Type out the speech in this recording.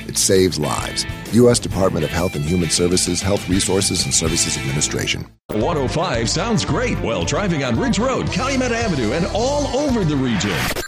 It saves lives. U.S. Department of Health and Human Services, Health Resources and Services Administration. 105 sounds great while driving on Ridge Road, Calumet Avenue, and all over the region.